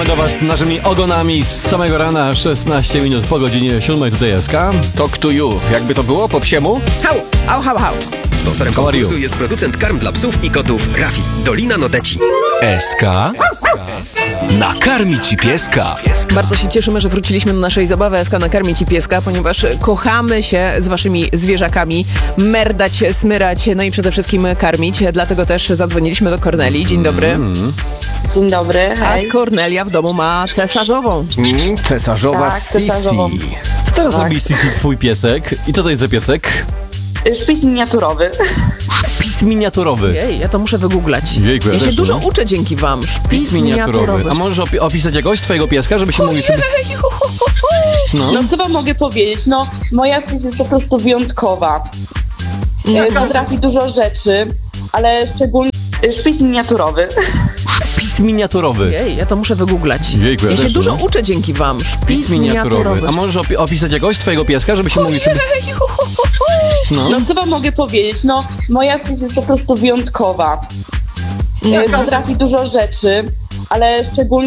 Witamy do Was z naszymi ogonami z samego rana, 16 minut po godzinie 7. Tutaj SK. Talk to you. Jakby to było po psiemu? Hał, hał, hał, hał. Sponsorem konkursu jest producent karm dla psów i kotów Rafi. Dolina Noteci. SK? Nakarmi ci pieska. Bardzo się cieszymy, że wróciliśmy do naszej zabawy SK Nakarmi ci pieska, ponieważ kochamy się z waszymi zwierzakami, merdać, smyrać, no i przede wszystkim karmić. Dlatego też zadzwoniliśmy do Kornelii. Dzień dobry. Dzień dobry, hej. A Kornelia w domu ma cesarzową. Cesarzowa Tak, Sisi. cesarzową. Co teraz robi Sisi, twój piesek? I co to jest za piesek? Szpic miniaturowy. Szpic miniaturowy. Jej, ja to muszę wygooglać. Jejku, ja ja się też, dużo no. uczę dzięki wam. Szpic miniaturowy. A możesz opisać jakoś twojego pieska, żeby się mogli sobie... No. No co wam mogę powiedzieć? No, moja Szpic jest po prostu wyjątkowa. Potrafi dużo rzeczy, ale szczególnie szpic miniaturowy. Szpic miniaturowy. Jej, ja to muszę wygooglać. Jejku, ja ja się też, dużo no. uczę dzięki wam. Szpic miniaturowy. A możesz opisać jakoś twojego pieska, żeby się mogli sobie... No. No co wam mogę powiedzieć? No, moja Szpic jest po prostu wyjątkowa. Potrafi dużo rzeczy, ale szczególnie